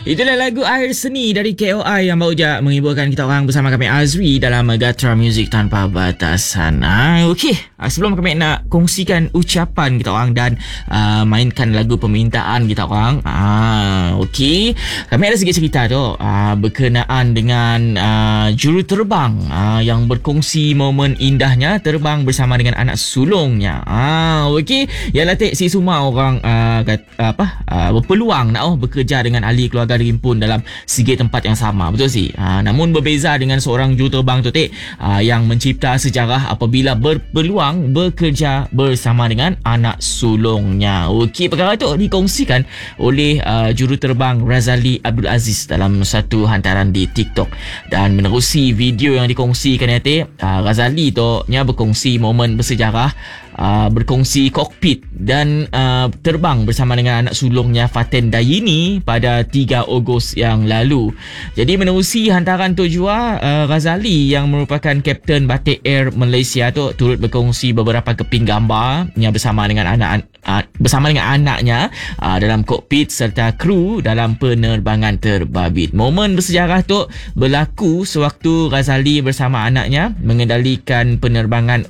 Itulah lagu Air Seni dari KOI yang baru je menghiburkan kita orang bersama kami Azri dalam Gatra Music Tanpa Batasan. Okey, sebelum kami nak kongsikan ucapan kita orang dan mainkan lagu permintaan kita orang. Okey, kami ada sikit cerita tu berkenaan dengan juruterbang yang berkongsi momen indahnya terbang bersama dengan anak sulungnya. Okey, ialah si semua orang berpeluang nak bekerja dengan ahli keluarga dihimpun dalam segi tempat yang sama. Betul sih. Namun berbeza dengan seorang juruterbang tu yang mencipta sejarah apabila berpeluang bekerja bersama dengan anak sulungnya. Okey, perkara itu dikongsikan oleh juruterbang Razali Abdul Aziz dalam satu hantaran di TikTok. Dan menerusi video yang dikongsikan Razali tu berkongsi momen bersejarah berkongsi kokpit dan terbang bersama dengan anak sulungnya Faten Dayini pada 3 Ogos yang lalu. Jadi menerusi hantaran tu juga Razali yang merupakan Kapten Batik Air Malaysia tu turut berkongsi beberapa keping gambar yang bersama dengan anaknya dalam kokpit serta kru dalam penerbangan terbabit. Momen bersejarah tu berlaku sewaktu Razali bersama anaknya mengendalikan penerbangan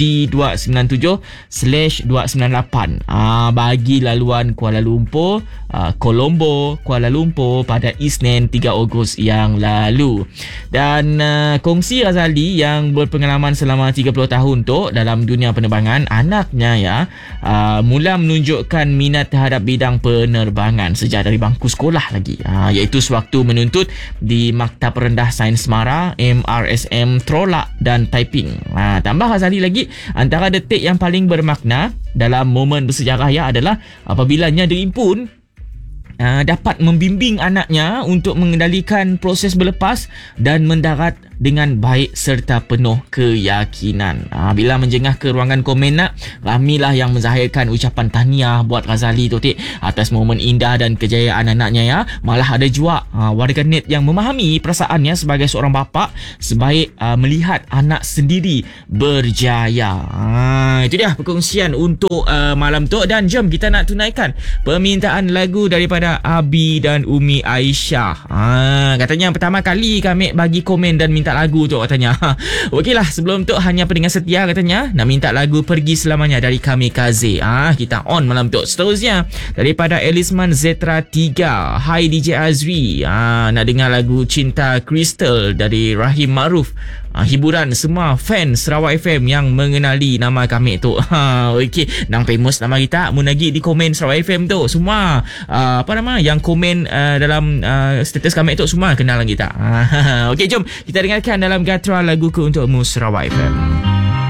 OD297/298 bagi laluan Kuala Lumpur, Colombo, Kuala Lumpur pada Isnin 3 Ogos yang lalu. Dan kongsi Razali yang berpengalaman selama 30 tahun tu dalam dunia penerbangan, anaknya mula menunjukkan minat terhadap bidang penerbangan sejak dari bangku sekolah lagi, iaitu sewaktu menuntut di Maktab Rendah Sains Mara, MRSM, Trolak dan Typing. Tambah Razali lagi, antara detik yang paling bermakna dalam momen bersejarah adalah apabila dihimpun dapat membimbing anaknya untuk mengendalikan proses berlepas dan mendarat dengan baik serta penuh keyakinan. Bila menjengah ke ruangan komen ramailah yang menzahirkan ucapan tahniah buat Razali tu atas momen indah dan kejayaan anaknya. Malah ada juga warganet yang memahami perasaannya sebagai seorang bapa sebaik melihat anak sendiri berjaya. Itu dia perkongsian untuk malam tu, dan jom kita nak tunaikan permintaan lagu daripada Abi dan Umi Aisyah. Katanya pertama kali kami bagi komen dan minta lagu tu katanya. Okeylah, sebelum tu hanya pendengar setia katanya nak minta lagu Pergi Selamanya dari Kamikaze. Kita on malam tu. Seterusnya daripada Elisman Zetra 3. Hai DJ Azri, nak dengar lagu Cinta Crystal dari Rahim Maruf. Hiburan semua fan Sarawak FM yang mengenali nama kami tu. Okey, nang famous nama kita mun lagi di komen Sarawak FM tu semua yang komen dalam status kami tu semua kenal kita. Okey, jom kita dengarkan dalam Gatra lagu ke untukmu Sarawak FM.